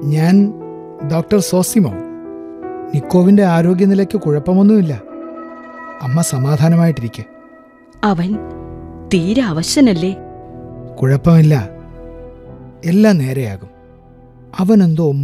ഞാൻ doctor Zosimo. നിക്കോവിന്റെ ആരോഗ്യനിലയ്ക്ക് കുഴപ്പമൊന്നുമില്ല. അമ്മ സമാധാനമായിട്ടിരിക്കെ. അവൻ തീരെ അവശനല്ലേ? കുഴപ്പമില്ല, എല്ലാം നേരെയാകും. അവനെന്തോ